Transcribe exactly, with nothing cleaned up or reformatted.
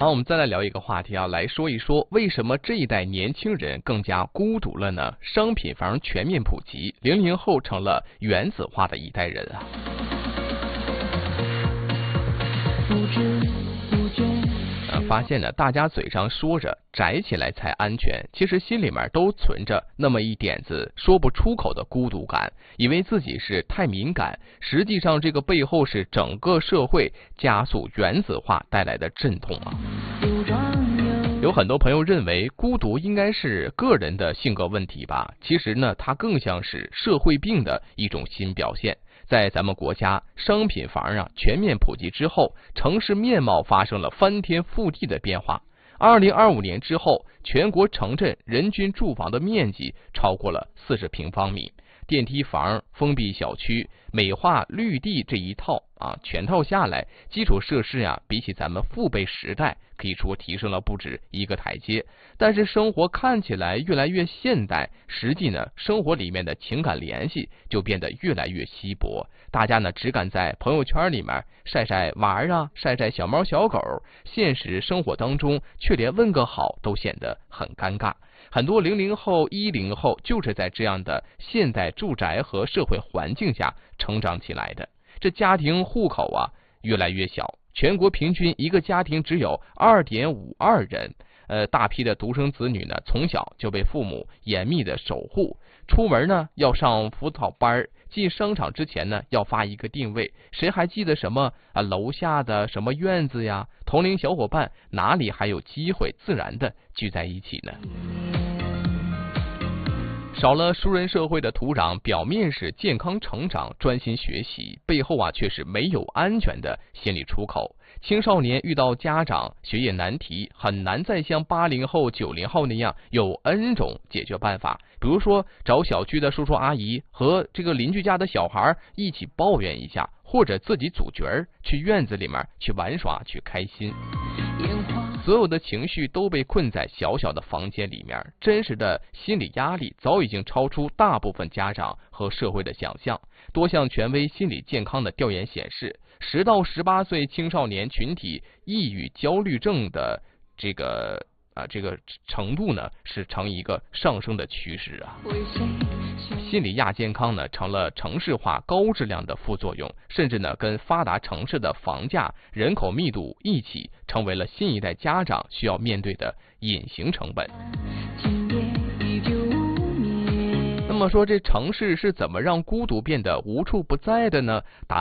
好，我们再来聊一个话题啊，来说一说为什么这一代年轻人更加孤独了呢？商品房全面普及，零零后成了原子化的一代人啊。呃，发现呢，大家嘴上说着宅起来才安全，其实心里面都存着那么一点子说不出口的孤独感，以为自己是太敏感，实际上这个背后是整个社会加速原子化带来的阵痛啊。有很多朋友认为孤独应该是个人的性格问题吧，其实呢，它更像是社会病的一种新表现。在咱们国家商品房啊全面普及之后，城市面貌发生了翻天覆地的变化。二零二五年之后，全国城镇人均住房的面积超过了四十平方米，电梯房、封闭小区、美化绿地这一套啊，全套下来，基础设施呀，比起咱们父辈时代可以说提升了不止一个台阶。但是生活看起来越来越现代，实际呢，生活里面的情感联系就变得越来越稀薄。大家呢只敢在朋友圈里面晒晒玩啊，晒晒小猫小狗，现实生活当中却连问个好都显得很尴尬。很多零零后、一零后就是在这样的现代住宅和社会环境下成长起来的。这家庭户口啊越来越小，全国平均一个家庭只有 二点五二 人。呃，大批的独生子女呢，从小就被父母严密的守护，出门呢要上辅导班，进商场之前呢要发一个定位。谁还记得什么啊楼下的什么院子呀？同龄小伙伴哪里还有机会自然的聚在一起呢？少了熟人社会的土壤，表面是健康成长、专心学习，背后啊却是没有安全的心理出口。青少年遇到家长学业难题，很难再像八零后、九零后那样有 N 种解决办法。比如说，找小区的叔叔阿姨和这个邻居家的小孩一起抱怨一下，或者自己组局儿去院子里面去玩耍、去开心。所有的情绪都被困在小小的房间里面，真实的心理压力早已经超出大部分家长和社会的想象。多项权威心理健康的调研显示，十到十八岁青少年群体抑郁焦虑症的这个啊这个程度呢是呈一个上升的趋势啊。心理亚健康呢成了城市化高质量的副作用，甚至呢跟发达城市的房价、人口密度一起成为了新一代家长需要面对的隐形成本。那么说这城市是怎么让孤独变得无处不在的呢？答